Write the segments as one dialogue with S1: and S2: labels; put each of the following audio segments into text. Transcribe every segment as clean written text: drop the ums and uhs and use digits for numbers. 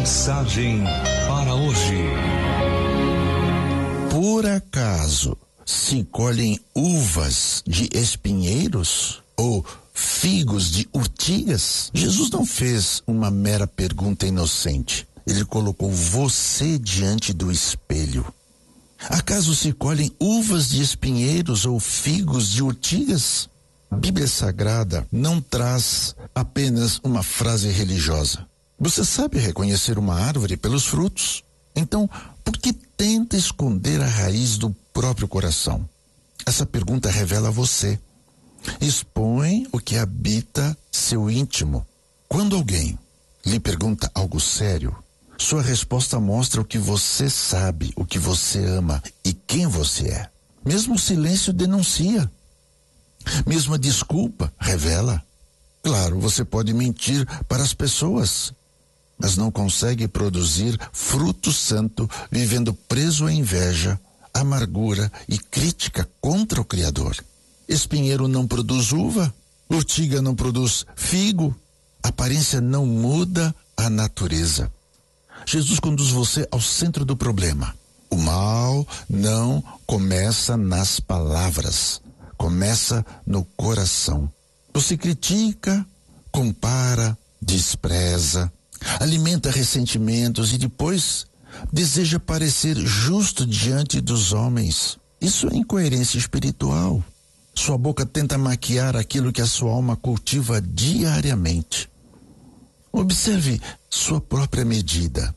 S1: Mensagem para hoje.
S2: Por acaso se colhem uvas de espinheiros ou figos de urtigas? Jesus não fez uma mera pergunta inocente. Ele colocou você diante do espelho. Acaso se colhem uvas de espinheiros ou figos de urtigas? A Bíblia Sagrada não traz apenas uma frase religiosa. Você sabe reconhecer uma árvore pelos frutos. Então, por que tenta esconder a raiz do próprio coração? Essa pergunta revela você. Expõe o que habita seu íntimo. Quando alguém lhe pergunta algo sério, sua resposta mostra o que você sabe, o que você ama e quem você é. Mesmo o silêncio denuncia. Mesmo a desculpa revela. Claro, você pode mentir para as pessoas, mas não consegue produzir fruto santo vivendo preso à inveja, amargura e crítica contra o Criador. Espinheiro não produz uva, urtiga não produz figo, aparência não muda a natureza. Jesus conduz você ao centro do problema. O mal não começa nas palavras, começa no coração. Você critica, compara, despreza, alimenta ressentimentos e depois deseja parecer justo diante dos homens. Isso é incoerência espiritual. Sua boca tenta maquiar aquilo que a sua alma cultiva diariamente. Observe sua própria medida.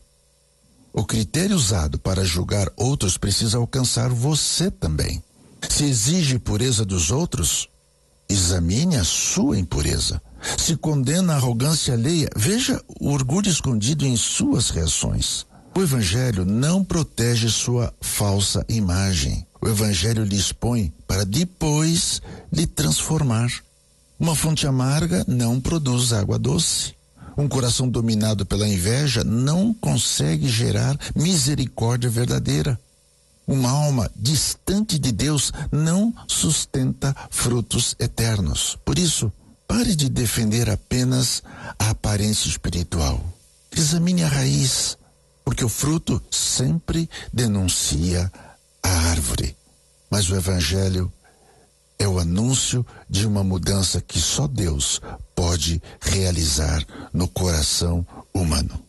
S2: O critério usado para julgar outros precisa alcançar você também. Se exige pureza dos outros, examine a sua impureza. Se condena a arrogância alheia, veja o orgulho escondido em suas reações. O Evangelho não protege sua falsa imagem. O Evangelho lhe expõe para depois lhe transformar. Uma fonte amarga não produz água doce. Um coração dominado pela inveja não consegue gerar misericórdia verdadeira. Uma alma distante de Deus não sustenta frutos eternos. Por isso, pare de defender apenas a aparência espiritual. Examine a raiz, porque o fruto sempre denuncia a árvore. Mas o Evangelho é o anúncio de uma mudança que só Deus pode realizar no coração humano.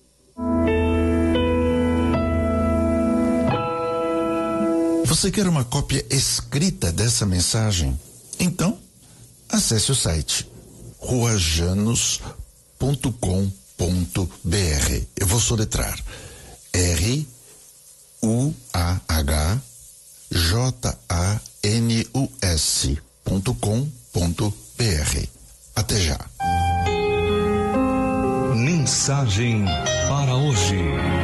S2: Você quer uma cópia escrita dessa mensagem? Então, acesse o site ruajanos.com.br. Eu vou soletrar ruajanus.com.br. Até já.
S1: Mensagem para hoje.